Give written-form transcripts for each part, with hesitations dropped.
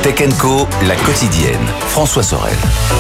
Tech Co, la quotidienne. François Sorel.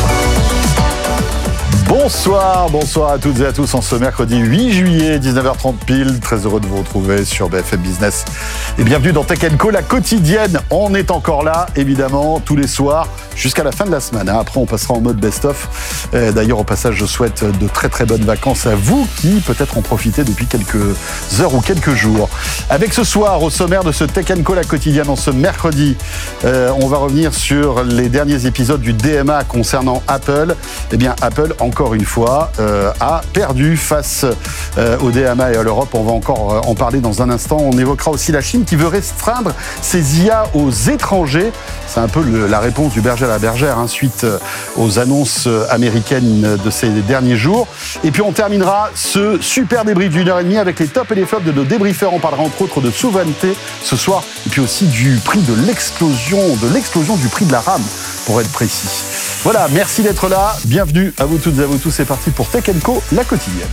Bonsoir à toutes et à tous en ce mercredi 8 juillet, 19h30 pile. Très heureux de vous retrouver sur BFM Business. Et bienvenue dans Tech Co, la quotidienne. On est encore là, évidemment, tous les soirs, jusqu'à la fin de la semaine. Après, on passera en mode best-of. D'ailleurs, au passage, je souhaite de très très bonnes vacances à vous qui, peut-être, en profitez depuis quelques heures ou quelques jours. Avec ce soir, au sommaire de ce Tech Co, la quotidienne, en ce mercredi, on va revenir sur les derniers épisodes du DMA concernant Apple. Eh bien, Apple, encore une fois, a perdu face au DMA et à l'Europe. On va encore en parler dans un instant. On évoquera aussi la Chine qui veut restreindre ses IA aux étrangers. C'est un peu la réponse du berger à la bergère, suite aux annonces américaines de ces derniers jours. Et puis on terminera ce super débrief d'une heure et demie avec les tops et les flops de nos débriefeurs. On parlera entre autres de souveraineté ce soir et puis aussi du prix de l'explosion du prix de la RAM, pour être précis. Voilà, merci d'être là. Bienvenue à vous toutes et à vous tous. C'est parti pour Tech Co, la quotidienne.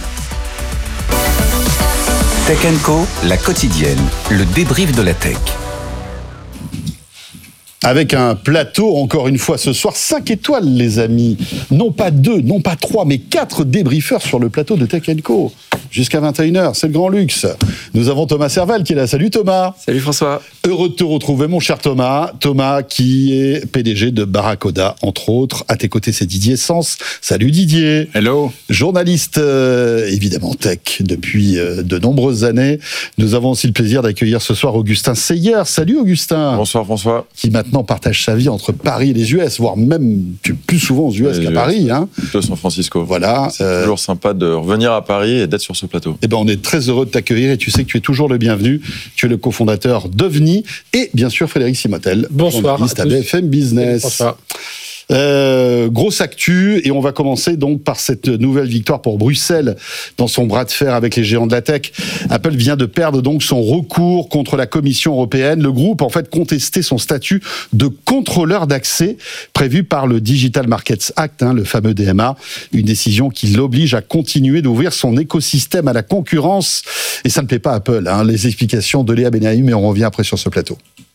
Tech Co, la quotidienne. Le débrief de la tech. Avec un plateau, encore une fois, ce soir, 5 étoiles, les amis. Non pas 2, non pas 3, mais 4 débriefeurs sur le plateau de Tech Co. Jusqu'à 21h, c'est le grand luxe. Nous avons Thomas Serval qui est là. Salut Thomas. Salut François. Heureux de te retrouver, mon cher Thomas. Thomas qui est PDG de Barracoda, entre autres. À tes côtés, c'est Didier Sens. Salut Didier. Hello. Journaliste, évidemment, tech depuis de nombreuses années. Nous avons aussi le plaisir d'accueillir ce soir Augustin Seyer. Salut Augustin. Bonsoir François. Qui maintenant partage sa vie entre Paris et les US, voire même plus souvent aux US qu'à Paris. Plutôt San Francisco. Voilà. C'est toujours sympa de revenir à Paris et d'être sur ce plateau. Eh ben, on est très heureux de t'accueillir et tu sais que tu es toujours le bienvenu. Tu es le cofondateur d'OVNI et bien sûr Frédéric Simotel. Bonsoir. Journaliste à BFM Business. Bonsoir. Grosse actu et on va commencer donc par cette nouvelle victoire pour Bruxelles dans son bras de fer avec les géants de la tech. Apple vient de perdre donc son recours contre la Commission européenne. Le groupe en fait contestait son statut de contrôleur d'accès prévu par le Digital Markets Act, le fameux DMA, une décision qui l'oblige à continuer d'ouvrir son écosystème à la concurrence et ça ne plaît pas à Apple. Les explications de Léa Benaïm et on revient après sur ce plateau.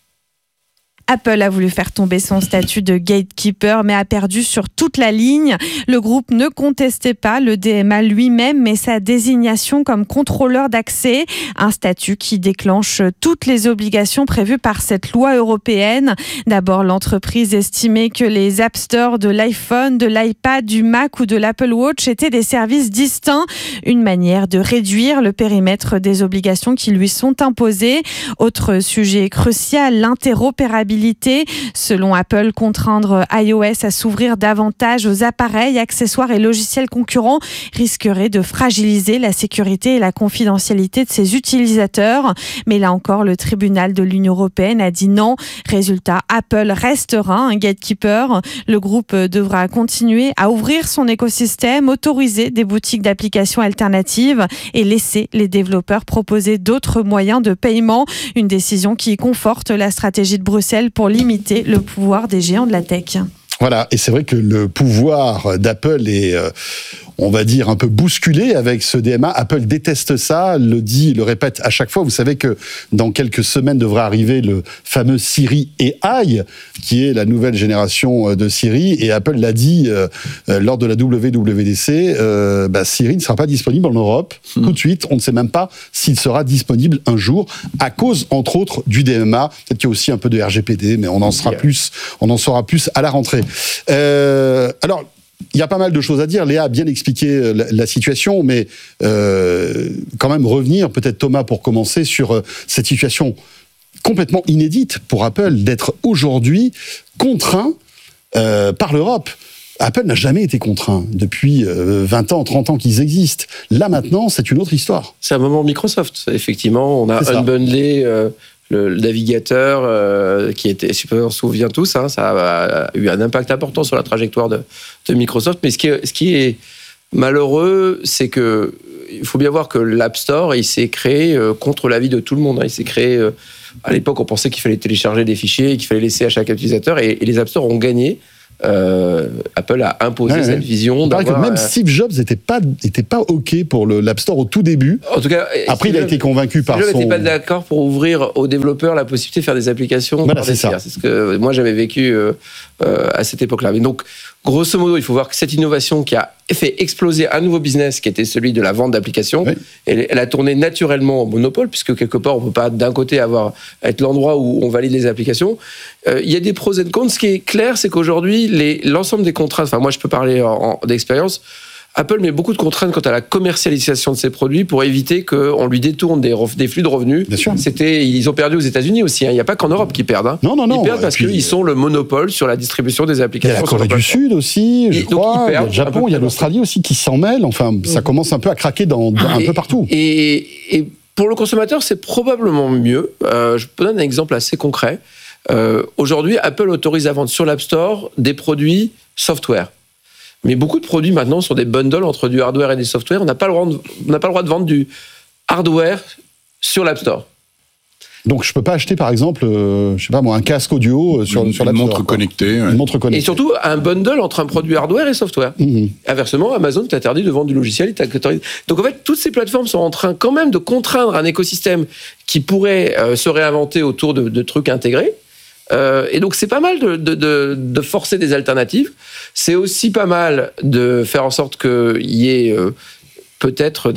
Apple a voulu faire tomber son statut de gatekeeper, mais a perdu sur toute la ligne. Le groupe ne contestait pas le DMA lui-même, mais sa désignation comme contrôleur d'accès, un statut qui déclenche toutes les obligations prévues par cette loi européenne. D'abord, l'entreprise estimait que les App Store de l'iPhone, de l'iPad, du Mac ou de l'Apple Watch étaient des services distincts, une manière de réduire le périmètre des obligations qui lui sont imposées. Autre sujet crucial, l'interopérabilité. Selon Apple, contraindre iOS à s'ouvrir davantage aux appareils, accessoires et logiciels concurrents risquerait de fragiliser la sécurité et la confidentialité de ses utilisateurs. Mais là encore, le tribunal de l'Union européenne a dit non. Résultat, Apple restera un gatekeeper. Le groupe devra continuer à ouvrir son écosystème, autoriser des boutiques d'applications alternatives et laisser les développeurs proposer d'autres moyens de paiement. Une décision qui conforte la stratégie de Bruxelles pour limiter le pouvoir des géants de la tech. Voilà, et c'est vrai que le pouvoir d'Apple est, on va dire, un peu bousculé avec ce DMA. Apple déteste ça, le répète à chaque fois. Vous savez que dans quelques semaines devrait arriver le fameux Siri AI, qui est la nouvelle génération de Siri. Et Apple l'a dit lors de la WWDC, Siri ne sera pas disponible en Europe tout de suite. On ne sait même pas s'il sera disponible un jour, à cause, entre autres, du DMA. Peut-être qu'il y a aussi un peu de RGPD, mais on en saura plus à la rentrée. Alors, il y a pas mal de choses à dire. Léa a bien expliqué la situation, mais quand même revenir, peut-être Thomas pour commencer, sur cette situation complètement inédite pour Apple d'être aujourd'hui contraint par l'Europe. Apple n'a jamais été contraint depuis 20 ans, 30 ans qu'ils existent. Là maintenant, c'est une autre histoire. C'est un moment Microsoft, effectivement. On a unbundlé le navigateur qui était, je sais pas, on se souvient tous, ça a eu un impact important sur la trajectoire de Microsoft. Mais ce qui est malheureux, c'est que il faut bien voir que l'App Store, il s'est créé contre l'avis de tout le monde. Il s'est créé, à l'époque, on pensait qu'il fallait télécharger des fichiers et qu'il fallait laisser à chaque utilisateur. Et les App Store ont gagné Apple a imposé cette vision. Il paraît que même Steve Jobs n'était pas OK pour l'App Store au tout début. En tout cas, après, il a été convaincu par Steve Jobs son... n'était pas d'accord pour ouvrir aux développeurs la possibilité de faire des applications. Voilà, c'est ça. C'est ce que moi j'avais vécu à cette époque-là. Mais donc, grosso modo, il faut voir que cette innovation qui a fait exploser un nouveau business qui était celui de la vente d'applications, elle a tourné naturellement au monopole, puisque quelque part, on ne peut pas d'un côté être l'endroit où on valide les applications. Il y a des pros et des cons. Ce qui est clair, c'est qu'aujourd'hui, l'ensemble des contraintes, enfin moi je peux parler d'expérience, Apple met beaucoup de contraintes quant à la commercialisation de ses produits pour éviter qu'on lui détourne des flux de revenus. Bien sûr. Ils ont perdu aux États-Unis aussi. Il n'y a pas qu'en Europe qu'ils perdent. Non. Ils perdent parce qu'ils sont le monopole sur la distribution des Il y applications. a la Corée du Sud aussi, je crois. Il y a le Japon, il y a l'Australie aussi qui s'en mêlent. Enfin, ça commence un peu à craquer un peu partout. Et pour le consommateur, c'est probablement mieux. Je peux donner un exemple assez concret. Aujourd'hui, Apple autorise à vendre sur l'App Store des produits software. Mais beaucoup de produits maintenant sont des bundles entre du hardware et du software. On n'a pas le droit de vendre du hardware sur l'App Store. Donc je peux pas acheter par exemple, je sais pas moi, un casque audio sur l'App Store. Une montre connectée. Une montre connectée. Et surtout un bundle entre un produit hardware et software. Inversement, Amazon t'interdit de vendre du logiciel. Donc en fait, toutes ces plateformes sont en train quand même de contraindre un écosystème qui pourrait se réinventer autour de trucs intégrés. Et donc c'est pas mal de forcer des alternatives. C'est aussi pas mal de faire en sorte qu'il y ait peut-être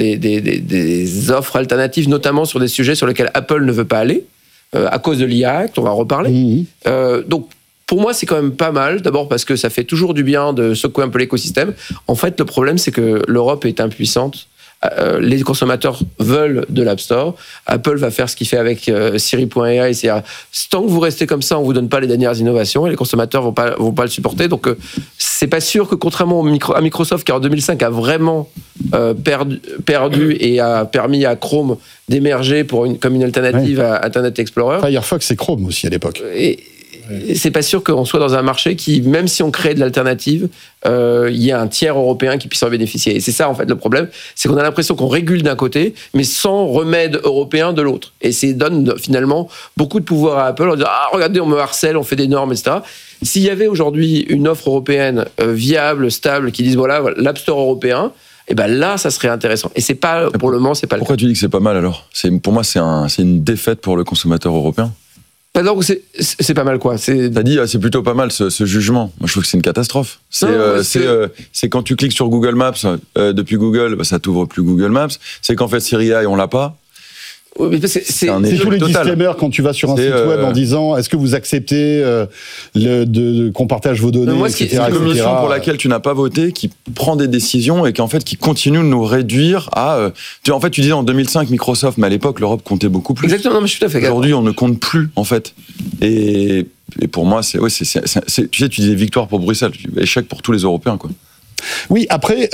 des offres alternatives, notamment sur des sujets sur lesquels Apple ne veut pas aller, à cause de l'IA Act, on va en reparler. Donc pour moi, c'est quand même pas mal. D'abord parce que ça fait toujours du bien de secouer un peu l'écosystème. En fait, le problème, c'est que l'Europe est impuissante. Les consommateurs veulent de l'App Store. Apple va faire ce qu'il fait avec Siri.ai, c'est-à-dire tant que vous restez comme ça, on vous donne pas les dernières innovations et les consommateurs vont pas le supporter. Donc c'est pas sûr que contrairement à Microsoft qui en 2005 a vraiment perdu et a permis à Chrome d'émerger comme une alternative à Internet Explorer. Firefox et Chrome aussi à l'époque. Et c'est pas sûr qu'on soit dans un marché qui, même si on crée de l'alternative, il y a un tiers européen qui puisse en bénéficier. Et c'est ça, en fait, le problème. C'est qu'on a l'impression qu'on régule d'un côté, mais sans remède européen de l'autre. Et ça donne finalement beaucoup de pouvoir à Apple en disant « Ah, regardez, on me harcèle, on fait des normes, etc. » S'il y avait aujourd'hui une offre européenne viable, stable, qui dise « Voilà, l'App Store européen », et ben là, ça serait intéressant. Et c'est pas, pour le moment, c'est pas le cas. Pourquoi tu dis que c'est pas mal alors ? Pour moi, c'est une défaite pour le consommateur européen. Donc c'est pas mal quoi. T'as dit c'est plutôt pas mal ce jugement. Moi je trouve que c'est une catastrophe. C'est quand tu cliques sur Google Maps depuis Google, ça t'ouvre plus Google Maps. C'est qu'en fait Siri AI on l'a pas. C'est tous les disclaimers quand tu vas sur un site web en disant est-ce que vous acceptez qu'on partage vos données, etc. C'est une commission pour laquelle tu n'as pas voté, qui prend des décisions et qui continue de nous réduire à... en fait, tu disais en 2005 Microsoft, mais à l'époque, l'Europe comptait beaucoup plus. Exactement, non, mais je suis tout à fait. Aujourd'hui, on ne compte plus, en fait. Et pour moi, tu sais, tu disais victoire pour Bruxelles, échec pour tous les Européens, quoi. Oui, après...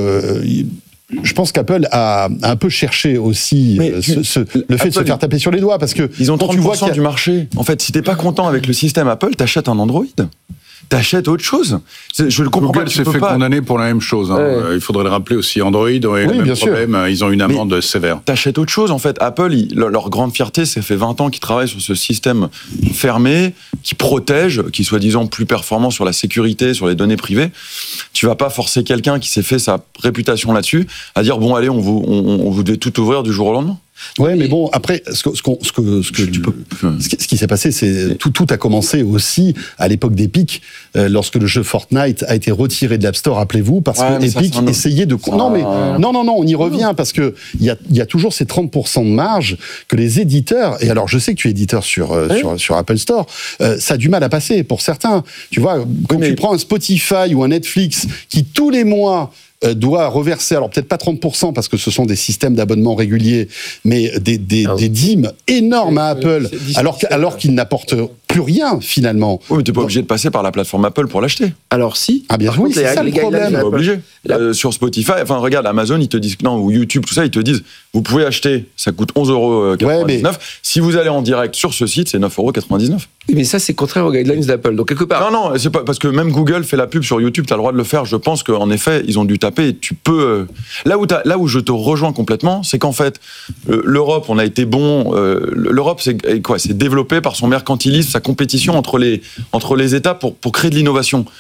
je pense qu'Apple a un peu cherché aussi le fait de se faire taper sur les doigts parce que ils ont 30% du marché. En fait, si t'es pas content avec le système Apple, t'achètes un Android. T'achètes autre chose. Je le comprends Google pas. s'est fait condamner pour la même chose. Il faudrait le rappeler aussi. Android a eu le même problème. Ils ont une amende sévère. T'achètes autre chose en fait. Apple, leur grande fierté, ça fait 20 ans qu'ils travaillent sur ce système fermé qui protège, qui est soi-disant plus performant sur la sécurité, sur les données privées. Tu vas pas forcer quelqu'un qui s'est fait sa réputation là-dessus à dire bon allez, on vous devait tout ouvrir du jour au lendemain. Ouais, mais bon, après, ce qui s'est passé, c'est tout a commencé aussi à l'époque d'Epic, lorsque le jeu Fortnite a été retiré de l'App Store, rappelez-vous, parce que Epic essayait de... Non, on y revient, parce que il y a toujours ces 30% de marge que les éditeurs, et alors je sais que tu es éditeur sur Apple Store, ça a du mal à passer pour certains. Tu vois, quand tu prends un Spotify ou un Netflix qui tous les mois doit reverser, alors peut-être pas 30% parce que ce sont des systèmes d'abonnement réguliers, mais des dîmes énormes à Apple, alors qu'ils n'apportent plus rien finalement. Oui, mais t'es pas obligé de passer par la plateforme Apple pour l'acheter. Alors si. Ah bien oui, c'est ça le problème. T'es pas obligé. Sur Spotify, enfin regarde, Amazon, ils te disent non, ou YouTube, tout ça, ils te disent vous pouvez acheter, ça coûte 11,99 €. Si vous allez en direct sur ce site, c'est 9,99 €. Oui, mais ça c'est contraire aux guidelines d'Apple. Donc quelque part. Non, c'est pas parce que même Google fait la pub sur YouTube, t'as le droit de le faire. Je pense qu'en effet, ils ont dû taper. Et tu peux. Là où je te rejoins complètement, c'est qu'en fait, l'Europe, on a été bon. L'Europe, c'est quoi ? C'est développé par son mercantilisme, sa compétition entre les États pour créer de l'innovation.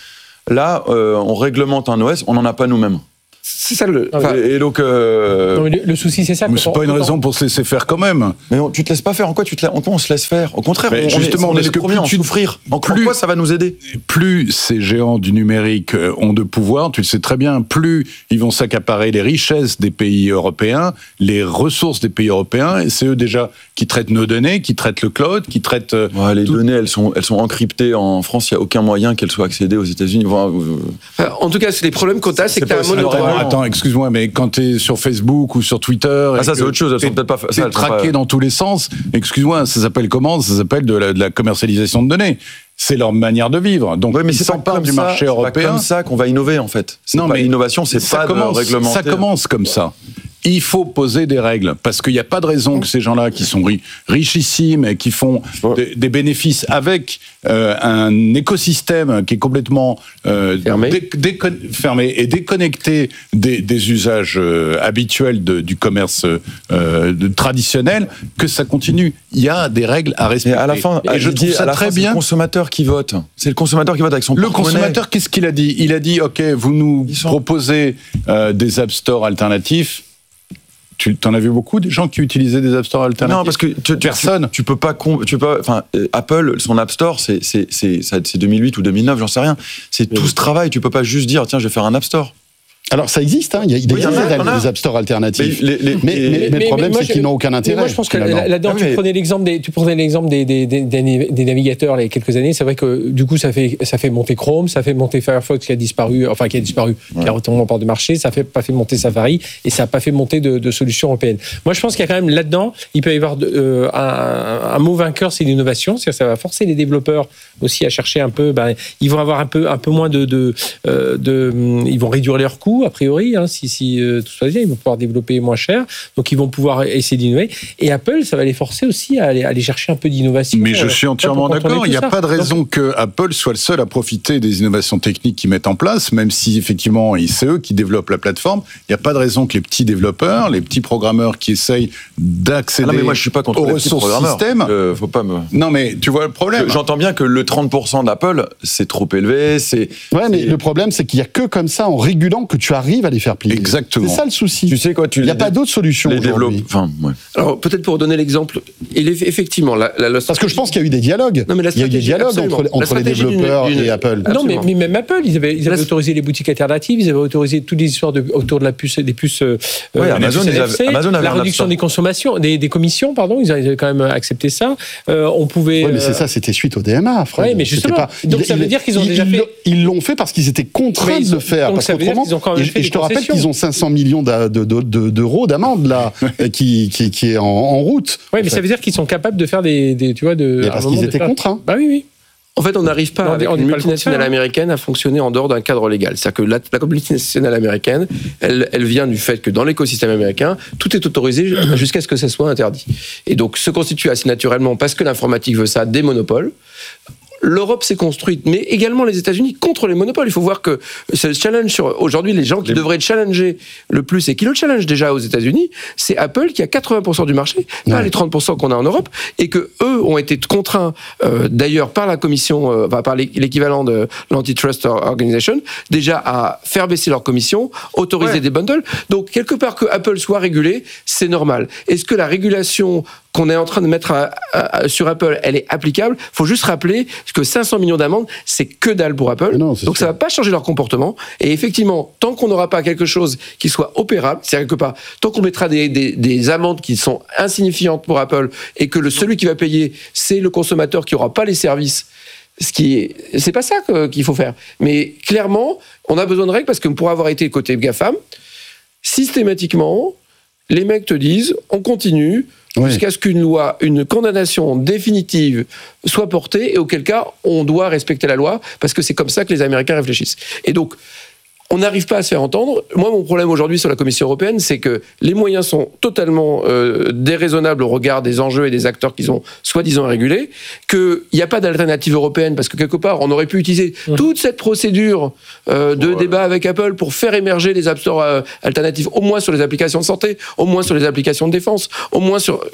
Là, on réglemente un OS, on n'en a pas nous-mêmes. C'est ça le. Et donc. Non, mais le souci, c'est ça. Mais c'est pas une raison pour se laisser faire quand même. Mais tu te laisses pas faire. En quoi on se laisse faire? Au contraire, on est les premiers à en souffrir. En quoi ça va nous aider? Plus ces géants du numérique ont de pouvoir, tu le sais très bien, plus ils vont s'accaparer les richesses des pays européens, les ressources des pays européens, et c'est eux déjà qui traitent nos données, qui traitent le cloud, qui traitent. Les données, elles sont encryptées en France. Il y a aucun moyen qu'elles soient accédées aux États-Unis. En tout cas, c'est les problèmes qu'on a, c'est que t'as un monopole. Attends, excuse-moi, mais quand t'es sur Facebook ou sur Twitter, ça c'est autre chose. Elles sont peut-être pas. T'es traqué dans tous les sens. Excuse-moi, ça s'appelle comment? Ça s'appelle de la commercialisation de données. C'est leur manière de vivre. Donc, mais ils s'emparent du marché européen. C'est comme ça qu'on va innover, en fait. L'innovation, c'est pas de réglementer. Ça commence comme ça. Il faut poser des règles, parce qu'il n'y a pas de raison que ces gens-là qui sont richissimes et qui font des bénéfices avec un écosystème qui est complètement fermé et déconnecté des usages habituels du commerce traditionnel, que ça continue. Il y a des règles à respecter. Et à la fin, je trouve ça très bien. C'est le consommateur qui vote. C'est le consommateur qui vote avec son porte-monnaie. Le consommateur, qu'est-ce qu'il a dit? Il a dit, OK, vous nous proposez des App Store alternatifs. Tu en as vu beaucoup des gens qui utilisaient des App Store alternatifs? Non, parce que personne. Tu peux pas. Enfin, Apple, son App Store, c'est 2008 ou 2009, j'en sais rien. C'est tout ce travail. Tu peux pas juste dire, tiens, je vais faire un App Store. Alors ça existe, il y a des App Store alternatifs. Mais le problème, c'est qu'ils n'ont aucun intérêt. Moi, je pense que là-dedans, tu prenais l'exemple des navigateurs il y a quelques années. C'est vrai que du coup, ça fait monter Chrome, ça fait monter Firefox qui a disparu, qui est retourné en port de marché. Ça fait pas fait monter Safari et ça a pas fait monter de solutions européennes. Moi, je pense qu'il y a quand même là-dedans, il peut y avoir un mot vainqueur, c'est l'innovation. C'est-à-dire, ça va forcer les développeurs aussi à chercher un peu. Ils vont avoir un peu moins ils vont réduire leurs coûts. A priori, si tout se passe bien, ils vont pouvoir développer moins cher, donc ils vont pouvoir essayer d'innover. Et Apple, ça va les forcer aussi à aller chercher un peu d'innovation. Mais je suis entièrement d'accord. Il n'y a pas de raison que Apple soit le seul à profiter des innovations techniques qu'ils mettent en place, même si effectivement c'est eux qui développent la plateforme. Il n'y a pas de raison que les petits développeurs, les petits programmeurs qui essayent d'accéder aux ressources système. Faut pas me. Non, mais tu vois le problème. J'entends bien que le 30% d'Apple, c'est trop élevé. Mais le problème, c'est qu'il n'y a que comme ça, en régulant, que tu arrives à les faire plier. Exactement. C'est ça le souci. Tu sais quoi, il n'y a pas d'autre solution aujourd'hui. Alors peut-être pour donner l'exemple, effectivement, parce que je pense qu'il y a eu des dialogues. Non, mais il y a eu des dialogues entre les développeurs et Apple. Non, mais même Apple, ils avaient autorisé les boutiques alternatives, ils avaient autorisé toutes les histoires autour de des puces. Amazon avait la réduction des consommations, des commissions, pardon, ils avaient quand même accepté ça. On pouvait. Oui, mais c'est ça, c'était suite au DMA, Fred. Oui, mais justement. Donc ça veut dire qu'ils ont déjà fait. Ils l'ont fait parce qu'ils étaient contraints de le faire. Donc ça veut dire qu'ils ont quand même fait. Et je te rappelle qu'ils ont 500 millions d'euros d'amende là, qui est en route. Oui, mais ça veut dire qu'ils sont capables de faire parce qu'ils étaient contraints. Bah oui. En fait, on n'arrive pas avec une multinationale américaine à fonctionner en dehors d'un cadre légal. C'est-à-dire que la multinationale américaine, elle vient du fait que dans l'écosystème américain, tout est autorisé jusqu'à ce que ça soit interdit. Et donc, se constitue assez naturellement, parce que l'informatique veut ça, des monopoles. L'Europe s'est construite, mais également les États-Unis contre les monopoles. Il faut voir que ce challenge aujourd'hui, les gens qui devraient challenger le plus et qui le challenge déjà aux États-Unis, c'est Apple qui a 80% du marché, pas les 30% qu'on a en Europe, et que eux ont été contraints d'ailleurs par la commission, par l'équivalent de l'Antitrust Organization, déjà à faire baisser leur commission, autoriser des bundles. Donc quelque part que Apple soit régulé, c'est normal. Est-ce que la régulation qu'on est en train de mettre sur Apple, elle est applicable? Il faut juste rappeler que 500 millions d'amendes, c'est que dalle pour Apple. Non, donc ça ne va pas changer leur comportement. Et effectivement, tant qu'on n'aura pas quelque chose qui soit opérable, c'est-à-dire que tant qu'on mettra des amendes qui sont insignifiantes pour Apple et que celui qui va payer, c'est le consommateur qui n'aura pas les services, c'est pas ça qu'il faut faire. Mais clairement, on a besoin de règles parce que pour avoir été côté GAFAM, systématiquement, les mecs te disent, on continue jusqu'à ce qu'une loi, une condamnation définitive soit portée, et auquel cas, on doit respecter la loi, parce que c'est comme ça que les Américains réfléchissent. Et donc, on n'arrive pas à se faire entendre. Moi, mon problème aujourd'hui sur la Commission européenne, c'est que les moyens sont totalement déraisonnables au regard des enjeux et des acteurs qu'ils ont soi-disant régulés, qu'il n'y a pas d'alternative européenne, parce que quelque part, on aurait pu utiliser toute cette procédure de débat avec Apple pour faire émerger des App Store alternatives, au moins sur les applications de santé, au moins sur les applications de défense, au moins sur...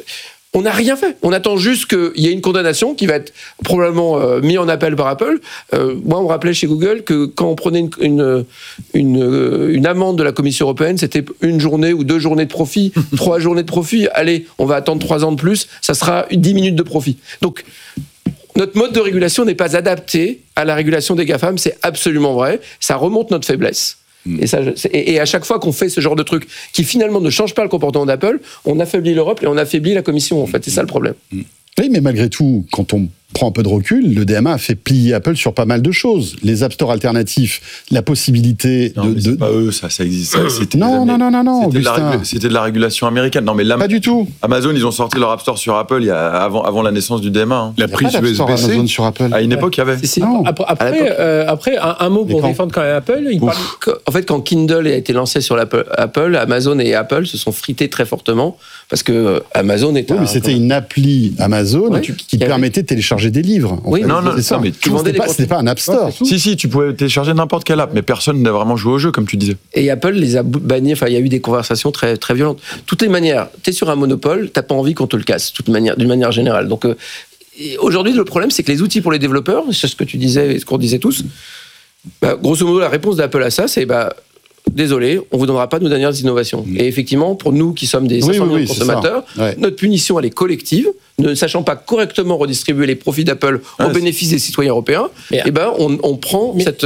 On n'a rien fait. On attend juste qu'il y ait une condamnation qui va être probablement mise en appel par Apple. Moi, on me rappelait chez Google que quand on prenait une amende de la Commission européenne, c'était 1 journée ou 2 journées de profit, 3 journées de profit. Allez, on va attendre 3 ans de plus, ça sera 10 minutes de profit. Donc, notre mode de régulation n'est pas adapté à la régulation des GAFAM, c'est absolument vrai. Ça remonte notre faiblesse. Et à chaque fois qu'on fait ce genre de truc qui finalement ne change pas le comportement d'Apple, on affaiblit l'Europe et on affaiblit la Commission, en fait. C'est ça le problème. Oui, mais malgré tout, quand on prend un peu de recul, le DMA a fait plier Apple sur pas mal de choses. Les App Store alternatifs, la possibilité c'est pas eux, ça existe. Non, Augustin. C'était de la régulation américaine. Non, mais pas du tout. Amazon, ils ont sorti leur App Store sur Apple avant la naissance du DMA. Hein. La prise USB-C Amazon sur Apple. À une époque, il y avait. Si. Après, un mot pour défendre quand même Apple. En fait, quand Kindle a été lancé sur Apple, Amazon et Apple se sont frités très fortement parce que Amazon est. Oui, mais c'était une appli Amazon qui permettait de télécharger des livres. Oui, non, mais c'était pas un App Store. Si, tu pouvais télécharger n'importe quelle app, mais personne n'a vraiment joué au jeu, comme tu disais. Et Apple les a bannis. Enfin, il y a eu des conversations très, très violentes. De toutes les manières, t'es sur un monopole, t'as pas envie qu'on te le casse, d'une manière générale. Donc, aujourd'hui, le problème, c'est que les outils pour les développeurs, c'est ce que tu disais et ce qu'on disait tous. Grosso modo, la réponse d'Apple à ça, c'est désolé, on vous donnera pas nos dernières innovations. Et effectivement, pour nous qui sommes des 500 millions de consommateurs, notre punition, elle est collective. Ne sachant pas correctement redistribuer les profits d'Apple au bénéfice des citoyens européens, on prend cette...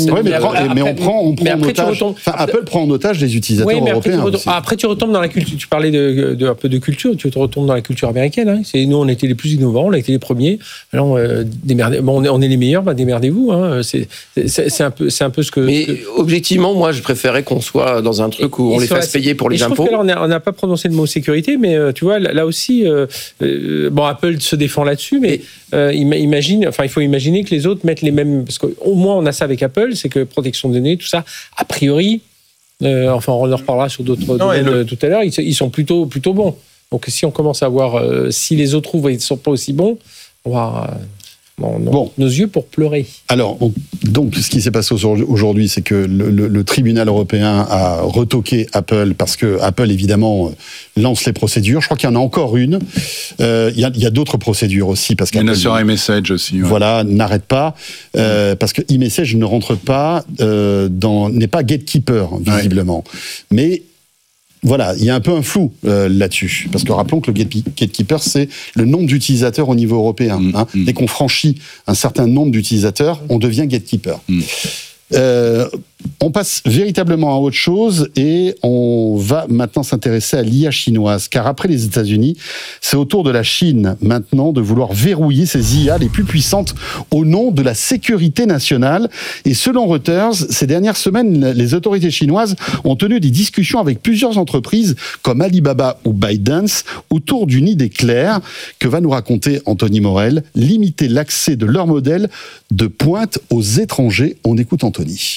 Apple prend en otage les utilisateurs européens. Après, tu retombes dans la culture. Tu parlais un peu de culture, tu te retombes dans la culture américaine. Hein. Nous, on était les plus innovants, on a été les premiers. Alors, on est les meilleurs, démerdez-vous. Hein. C'est un peu ce que... Mais objectivement, moi, je préférais qu'on soit dans un truc où on les fasse payer pour les impôts. On n'a pas prononcé le mot sécurité, mais tu vois, là aussi... Apple se défend là-dessus, mais il faut imaginer que les autres mettent les mêmes... Parce qu'au moins, on a ça avec Apple, c'est que protection de données, tout ça, a priori, on en reparlera sur d'autres domaines tout à l'heure, ils sont plutôt bons. Donc, si on commence à voir si les autres trouvent qu'ils ne sont pas aussi bons, on va... nos yeux pour pleurer. Alors, donc, ce qui s'est passé aujourd'hui, c'est que le tribunal européen a retoqué Apple parce que Apple, évidemment, lance les procédures. Je crois qu'il y en a encore une. Il y a d'autres procédures aussi. Parce il y en a sur iMessage aussi. Ouais. Voilà, n'arrête pas. Parce que iMessage ne rentre pas n'est pas gatekeeper, visiblement. Mais... Voilà, il y a un peu un flou là-dessus. Parce que rappelons que le gatekeeper, c'est le nombre d'utilisateurs au niveau européen. Dès qu'on franchit un certain nombre d'utilisateurs, on devient gatekeeper. On passe véritablement à autre chose et on va maintenant s'intéresser à l'IA chinoise. Car après les États-Unis, c'est au tour de la Chine maintenant de vouloir verrouiller ces IA les plus puissantes au nom de la sécurité nationale. Et selon Reuters, ces dernières semaines, les autorités chinoises ont tenu des discussions avec plusieurs entreprises comme Alibaba ou ByteDance autour d'une idée claire que va nous raconter Anthony Morel, limiter l'accès de leurs modèles de pointe aux étrangers. On écoute Anthony.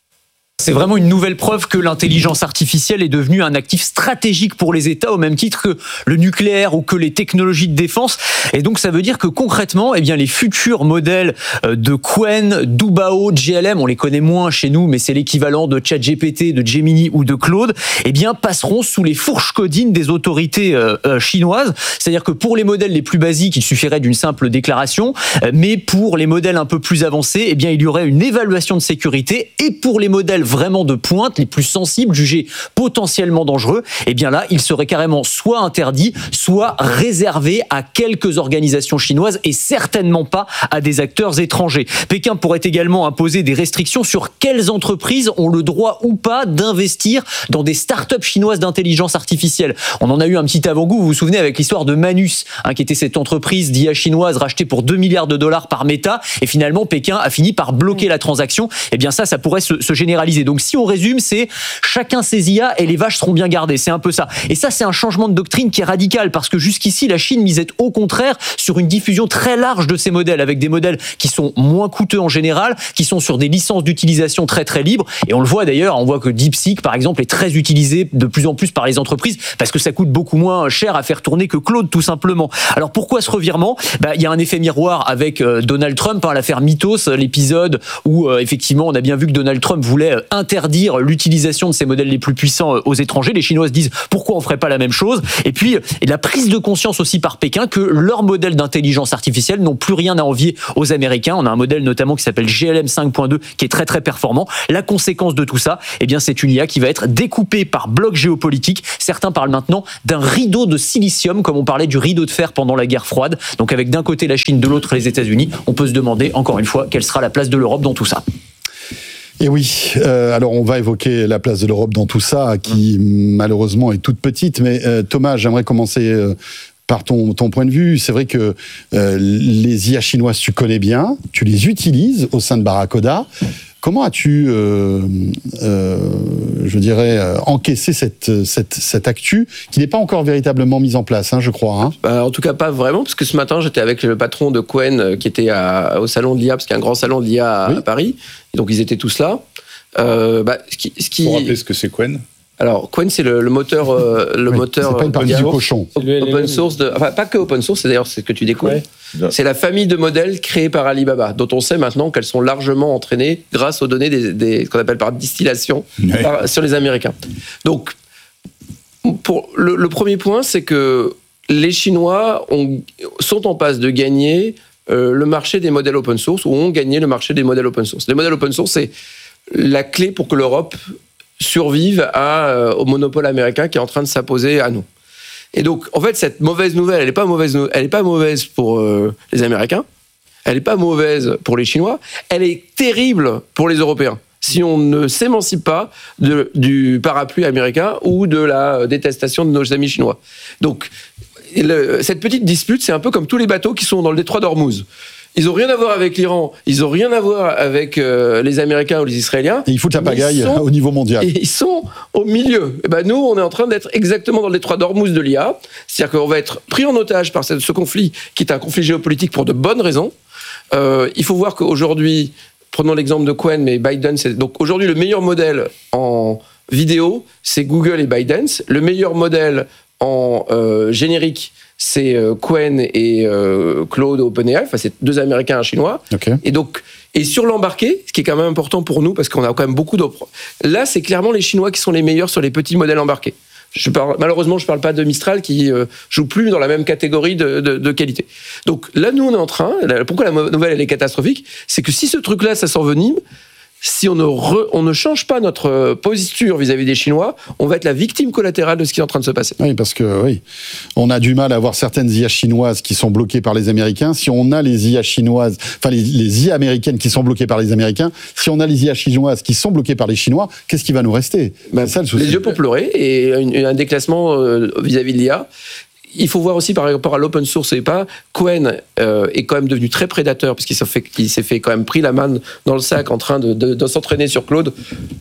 C'est vraiment une nouvelle preuve que l'intelligence artificielle est devenue un actif stratégique pour les États au même titre que le nucléaire ou que les technologies de défense. Et donc ça veut dire que concrètement, les futurs modèles de Qwen, Dubao, GLM, on les connaît moins chez nous, mais c'est l'équivalent de ChatGPT, de Gemini ou de Claude, passeront sous les fourches codines des autorités chinoises. C'est-à-dire que pour les modèles les plus basiques, il suffirait d'une simple déclaration, mais pour les modèles un peu plus avancés, il y aurait une évaluation de sécurité, et pour les modèles vraiment de pointe, les plus sensibles, jugés potentiellement dangereux, là, il serait carrément soit interdit, soit réservé à quelques organisations chinoises et certainement pas à des acteurs étrangers. Pékin pourrait également imposer des restrictions sur quelles entreprises ont le droit ou pas d'investir dans des startups chinoises d'intelligence artificielle. On en a eu un petit avant-goût, vous vous souvenez, avec l'histoire de Manus, qui était cette entreprise d'IA chinoise rachetée pour 2 milliards de dollars par Meta, et finalement Pékin a fini par bloquer la transaction. Ça pourrait se généraliser. Donc si on résume, c'est chacun ses IA et les vaches seront bien gardées. C'est un peu ça. Et ça, c'est un changement de doctrine qui est radical parce que jusqu'ici, la Chine misait au contraire sur une diffusion très large de ces modèles, avec des modèles qui sont moins coûteux en général, qui sont sur des licences d'utilisation très très libres. Et on le voit d'ailleurs, on voit que DeepSeek, par exemple, est très utilisé de plus en plus par les entreprises parce que ça coûte beaucoup moins cher à faire tourner que Claude, tout simplement. Alors pourquoi ce revirement ? Il y a un effet miroir avec Donald Trump, l'affaire Mythos, l'épisode où effectivement on a bien vu que Donald Trump voulait interdire l'utilisation de ces modèles les plus puissants aux étrangers. Les Chinois se disent pourquoi on ferait pas la même chose. Et puis la prise de conscience aussi par Pékin que leurs modèles d'intelligence artificielle n'ont plus rien à envier aux Américains. On a un modèle notamment qui s'appelle GLM 5.2 qui est très très performant. La conséquence de tout ça, eh bien c'est une IA qui va être découpée par bloc géopolitique. Certains parlent maintenant d'un rideau de silicium, comme on parlait du rideau de fer pendant la guerre froide. Donc avec d'un côté la Chine, de l'autre les États-Unis. On peut se demander encore une fois quelle sera la place de l'Europe dans tout ça. Et oui, alors on va évoquer la place de l'Europe dans tout ça, qui malheureusement est toute petite. Mais Thomas, j'aimerais commencer par ton point de vue. C'est vrai que les IA chinoises, tu connais bien, tu les utilises au sein de Barracoda. Comment as-tu, encaissé cette actu qui n'est pas encore véritablement mise en place, je crois. En tout cas, pas vraiment, parce que ce matin, j'étais avec le patron de Qwen qui était au salon de l'IA, parce qu'il y a un grand salon de l'IA à Paris. Et donc, ils étaient tous là. Pour rappeler ce que c'est Qwen. Alors, Qwen, c'est le moteur. C'est pas une partie du cochon. Open source, pas que open source, c'est d'ailleurs ce que tu découvres. Ouais. C'est la famille de modèles créés par Alibaba, dont on sait maintenant qu'elles sont largement entraînées grâce aux données ce qu'on appelle par distillation sur les Américains. Donc, pour le premier point, c'est que les Chinois sont en passe de gagner le marché des modèles open source, ou ont gagné le marché des modèles open source. Les modèles open source, c'est la clé pour que l'Europe survive au monopole américain qui est en train de s'imposer à nous. Et donc, en fait, cette mauvaise nouvelle, elle n'est pas mauvaise pour les Américains, elle n'est pas mauvaise pour les Chinois, elle est terrible pour les Européens. Si on ne s'émancipe pas du parapluie américain ou de la détestation de nos amis chinois. Donc, cette petite dispute, c'est un peu comme tous les bateaux qui sont dans le détroit d'Ormuz. Ils n'ont rien à voir avec l'Iran, ils n'ont rien à voir avec les Américains ou les Israéliens. Et il faut de la pagaille au niveau mondial. Et ils sont au milieu. Et nous, on est en train d'être exactement dans le détroit d'Ormuz de l'IA. C'est-à-dire qu'on va être pris en otage par ce conflit, qui est un conflit géopolitique pour de bonnes raisons. Il faut voir qu'aujourd'hui, prenons l'exemple de Qwen, mais ByteDance, donc aujourd'hui, le meilleur modèle en vidéo, c'est Google et ByteDance. Le meilleur modèle en générique, c'est Qwen et Claude OpenAI, c'est deux Américains et un Chinois. Okay. Et sur l'embarqué, ce qui est quand même important pour nous, parce qu'on a quand même beaucoup d'offres, là, c'est clairement les Chinois qui sont les meilleurs sur les petits modèles embarqués. Malheureusement, je ne parle pas de Mistral qui joue plus dans la même catégorie de qualité. Donc là, nous, on est en train, pourquoi la nouvelle elle est catastrophique, c'est que si ce truc-là, ça s'envenime, si on ne change pas notre posture vis-à-vis des Chinois, on va être la victime collatérale de ce qui est en train de se passer. Oui, parce que on a du mal à avoir certaines IA chinoises qui sont bloquées par les Américains. Si on a les IA chinoises, enfin les IA américaines qui sont bloquées par les Américains, si on a les IA chinoises qui sont bloquées par les Chinois, qu'est-ce qui va nous rester ? C'est ça, le souci. Les yeux pour pleurer et un déclassement vis-à-vis de l'IA. Il faut voir aussi par rapport à l'open source et pas, Qwen est quand même devenu très prédateur parce qu'il s'est fait quand même pris la main dans le sac en train de s'entraîner sur Claude.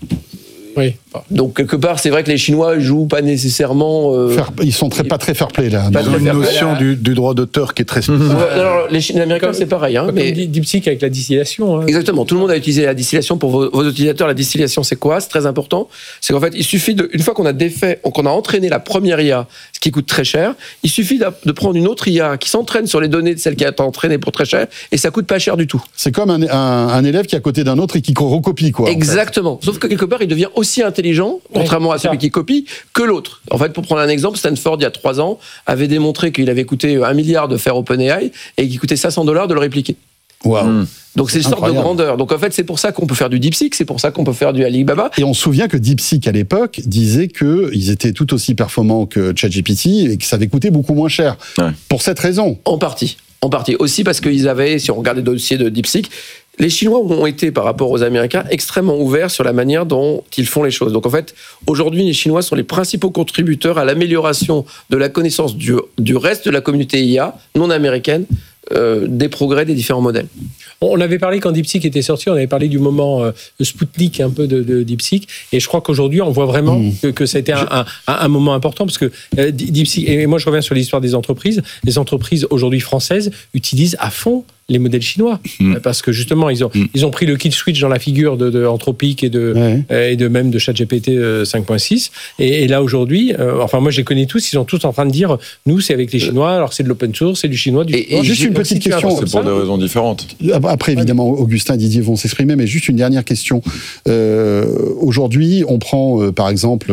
Oui. Donc quelque part, c'est vrai que les Chinois jouent pas nécessairement. Ils sont pas très fair-play là. Ils ont une notion du droit d'auteur qui est très spécifique. Alors les Américains, c'est pareil. Mais DeepSeek avec la distillation. Exactement. Tout le monde a utilisé la distillation pour vos utilisateurs. La distillation, c'est quoi ? C'est très important. C'est qu'en fait, il suffit une fois qu'on a entraîné la première IA, ce qui coûte très cher, il suffit de prendre une autre IA qui s'entraîne sur les données de celle qui a été entraînée pour très cher, et ça coûte pas cher du tout. C'est comme un élève qui est à côté d'un autre et qui recopie, quoi. Exactement. En fait. Sauf que quelque part, il devient aussi intelligent, contrairement à celui qui copie, que l'autre. En fait, pour prendre un exemple, Stanford, il y a 3 ans, avait démontré qu'il avait coûté 1 milliard de faire OpenAI et qu'il coûtait $500 de le répliquer. Wow. Donc c'est une sorte de grandeur. Donc en fait, c'est pour ça qu'on peut faire du DeepSeek, c'est pour ça qu'on peut faire du Alibaba. Et on se souvient que DeepSeek à l'époque disait qu'ils étaient tout aussi performants que ChatGPT et que ça avait coûté beaucoup moins cher. Ouais. Pour cette raison. En partie. Aussi parce qu'ils avaient, si on regarde les dossiers de DeepSeek, les Chinois ont été, par rapport aux Américains, extrêmement ouverts sur la manière dont ils font les choses. Donc en fait, aujourd'hui, les Chinois sont les principaux contributeurs à l'amélioration de la connaissance du reste de la communauté IA non américaine, des progrès des différents modèles. On avait parlé quand DeepSeek était sorti, on avait parlé du moment Spoutnik un peu de DeepSeek, et je crois qu'aujourd'hui on voit vraiment que ça a été un moment important, parce que DeepSeek, et moi je reviens sur l'histoire des entreprises, les entreprises aujourd'hui françaises utilisent à fond les modèles chinois, parce que justement ils ont pris le kill switch dans la figure de Anthropic et de même de ChatGPT 5.6 et là aujourd'hui, enfin moi je les connais tous, ils sont tous en train de dire nous c'est avec les Chinois, alors c'est de l'open source, c'est du chinois, juste une petite question, c'est pour des raisons différentes. Après évidemment Augustin et Didier vont s'exprimer, mais juste une dernière question. Aujourd'hui on prend par exemple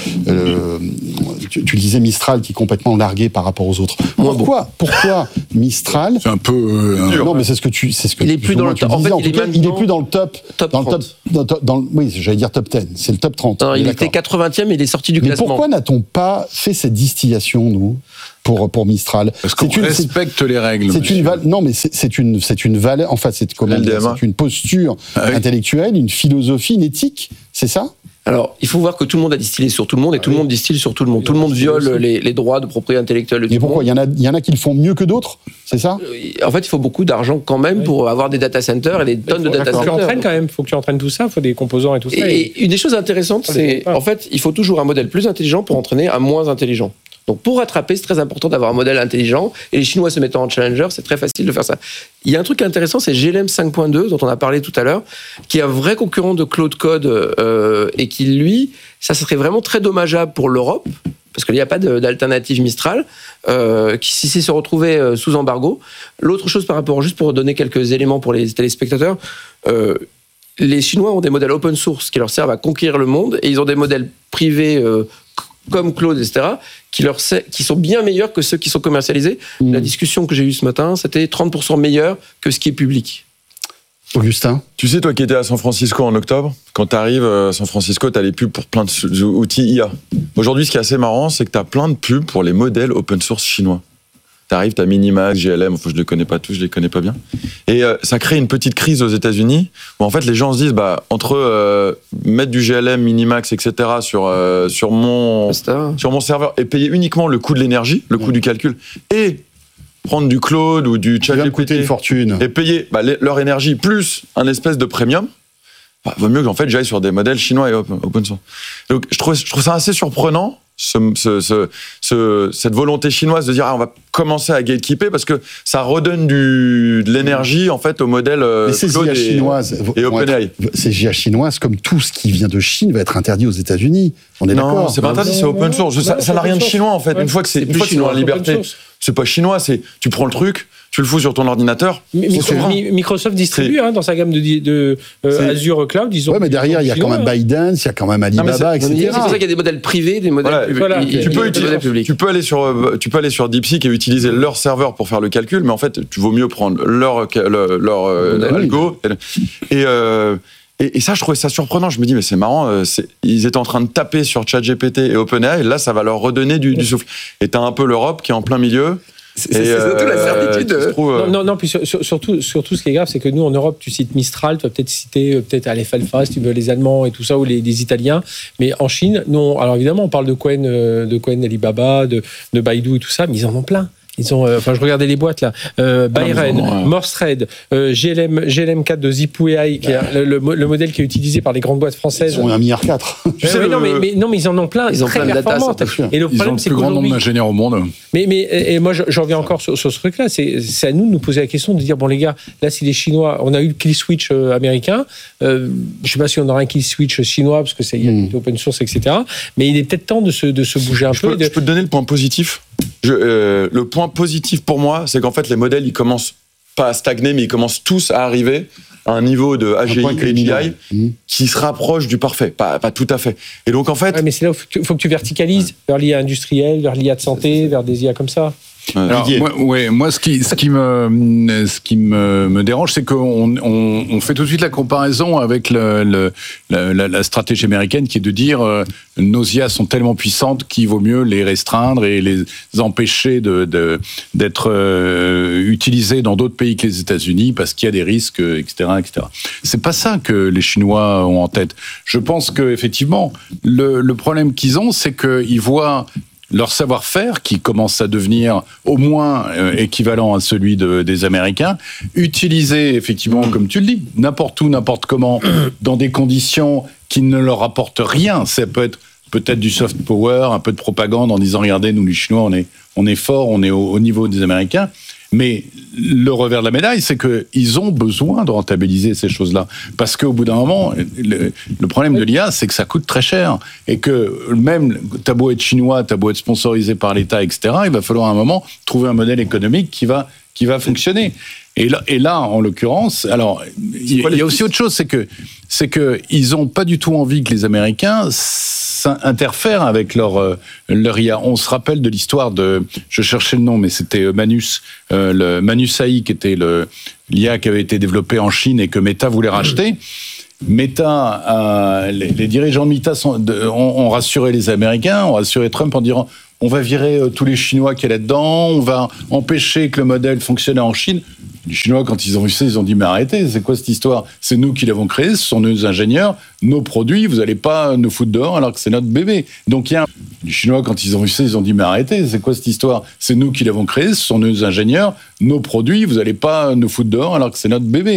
tu disais Mistral qui est complètement largué par rapport aux autres. Pourquoi Mistral? C'est un peu non, mais c'est ce que il est plus dans le top. En fait, il est plus dans le top. Oui, j'allais dire top 10. C'est le top 30. Non, il était 80e, il est sorti du classement. Mais pourquoi n'a-t-on pas fait cette distillation, nous, pour Mistral? Parce qu'on respecte les règles. Non, mais c'est une valeur. En fait, c'est une posture intellectuelle, une philosophie, une éthique. C'est ça? Alors, il faut voir que tout le monde a distillé sur tout le monde et tout le monde distille sur tout le monde. Tout le monde viole les droits de propriété intellectuelle de tout le monde. Mais pourquoi ? Il y en a qui le font mieux que d'autres, c'est ça ? En fait, il faut beaucoup d'argent quand même pour avoir des data centers et des tonnes de data centers. Il faut que tu entraînes tout ça, il faut des composants et tout ça. Et une des choses intéressantes, c'est en fait, il faut toujours un modèle plus intelligent pour entraîner un moins intelligent. Donc pour rattraper, c'est très important d'avoir un modèle intelligent. Et les Chinois se mettant en challenger, c'est très facile de faire ça. Il y a un truc intéressant, c'est GLM 5.2, dont on a parlé tout à l'heure, qui est un vrai concurrent de Claude Code et qui, lui, ça serait vraiment très dommageable pour l'Europe, parce qu'il n'y a pas d'alternative Mistral, qui si se retrouvait sous embargo. L'autre chose par rapport, juste pour donner quelques éléments pour les téléspectateurs, les Chinois ont des modèles open source qui leur servent à conquérir le monde, et ils ont des modèles privés comme Claude, etc., qui sont bien meilleurs que ceux qui sont commercialisés. La discussion que j'ai eue ce matin, c'était 30% meilleur que ce qui est public. Augustin ? Tu sais, toi qui étais à San Francisco en octobre, quand tu arrives à San Francisco, tu as les pubs pour plein d'outils IA. Aujourd'hui, ce qui est assez marrant, c'est que tu as plein de pubs pour les modèles open source chinois. Tu arrives, tu as Minimax, GLM, enfin je les connais pas tous, je les connais pas bien. Et ça crée une petite crise aux États-Unis où en fait les gens se disent entre mettre du GLM, Minimax, etc. sur mon serveur et payer uniquement le coût de l'énergie, le coût du calcul, et prendre du Claude ou du ChatGPT une fortune et payer leur énergie plus un espèce de premium, vaut mieux qu'en fait j'aille sur des modèles chinois et open source. Donc je trouve ça assez surprenant. Cette volonté chinoise de dire on va commencer à gatekeeper parce que ça redonne de l'énergie en fait au modèle Claude et OpenAI. Ces IA chinoises, comme tout ce qui vient de Chine, va être interdit aux États-Unis. On est d'accord ? Non, c'est pas interdit, c'est open source. Ça n'a rien de chinois en fait. Une fois que c'est dans la liberté, c'est pas chinois. C'est tu prends le truc. Tu le fous sur ton ordinateur. Microsoft distribue dans sa gamme de Azure Cloud. Ils ont mais derrière, il y a quand même ByteDance, il y a quand même Alibaba, etc. C'est pour ça qu'il y a des modèles privés, des modèles publics. Tu peux aller sur DeepSeek et utiliser leur serveur pour faire le calcul, mais en fait, tu vaut mieux prendre leur algo. Et ça, je trouvais ça surprenant. Je me dis, mais c'est marrant, ils étaient en train de taper sur ChatGPT et OpenAI, et là, ça va leur redonner du souffle. Et t'as un peu l'Europe qui est en plein milieu. C'est surtout la certitude. Non, puis surtout, ce qui est grave, c'est que nous, en Europe, tu cites Mistral, tu vas peut-être citer Aleph Alpha, si tu veux, les Allemands et tout ça, ou les Italiens. Mais en Chine, non. Alors évidemment, on parle de Qwen, Alibaba, de Baidu et tout ça, mais ils en ont plein. Ils ont, je regardais les boîtes là. Byren, Morse Thread, GLM4 de Zipway, qui est le modèle qui est utilisé par les grandes boîtes françaises. Ils ont 1,4 milliard. Mais ils en ont plein. Ils ont plein de data. Et le problème, c'est le plus grand nombre d'ingénieurs au monde. Et moi, j'en reviens encore sur ce truc-là. C'est à nous de nous poser la question de dire bon les gars, là si les Chinois, on a eu le kill switch américain. Je sais pas si on aura un kill switch chinois parce que c'est open source, etc. Mais il est peut-être temps de se bouger un peu. Je peux te donner le point positif. Le point positif pour moi, c'est qu'en fait, les modèles, ils commencent pas à stagner, mais ils commencent tous à arriver à un niveau de AGI et AGI qui se rapproche du parfait. Pas tout à fait. Et donc, en fait... mais c'est là où il faut que tu verticalises vers l'IA industrielle, vers l'IA de santé, vers des IA comme ça. Alors, moi, ce qui me dérange, c'est qu'on fait tout de suite la comparaison avec la stratégie américaine qui est de dire nos IA sont tellement puissantes qu'il vaut mieux les restreindre et les empêcher d'être utilisées dans d'autres pays que les États-Unis parce qu'il y a des risques, etc., etc. C'est pas ça que les Chinois ont en tête. Je pense que effectivement, le problème qu'ils ont, c'est qu'ils voient leur savoir-faire, qui commence à devenir au moins équivalent à celui des Américains, utilisé effectivement, comme tu le dis, n'importe où, n'importe comment, dans des conditions qui ne leur apportent rien. Ça peut être peut-être du soft power, un peu de propagande en disant, regardez, nous les Chinois, on est forts, on est au niveau des Américains. Mais le revers de la médaille, c'est qu'ils ont besoin de rentabiliser ces choses-là. Parce qu'au bout d'un moment, le problème de l'IA, c'est que ça coûte très cher. Et que même, t'as beau être chinois, t'as beau être sponsorisé par l'État, etc., il va falloir à un moment trouver un modèle économique qui va fonctionner. Et là, en l'occurrence, alors, il y a aussi autre chose, c'est que ils ont pas du tout envie que les Américains interfèrent avec leur IA. On se rappelle de l'histoire je cherchais le nom, mais c'était Manus AI, qui était l'IA qui avait été développée en Chine et que Meta voulait racheter. Meta, les dirigeants de Meta ont rassuré les Américains, ont rassuré Trump en disant on va virer tous les Chinois qui est là-dedans, on va empêcher que le modèle fonctionne en Chine. Les Chinois, quand ils ont vu ça, ils ont dit mais arrêtez, c'est quoi cette histoire? C'est nous qui l'avons créé, ce sont nos ingénieurs, nos produits, vous n'allez pas nous foutre dehors alors que c'est notre bébé. Donc les Chinois, quand ils ont vu ça, ils ont dit mais arrêtez, c'est quoi cette histoire? C'est nous qui l'avons créé, ce sont nos ingénieurs, nos produits, vous n'allez pas nous foutre dehors alors que c'est notre bébé.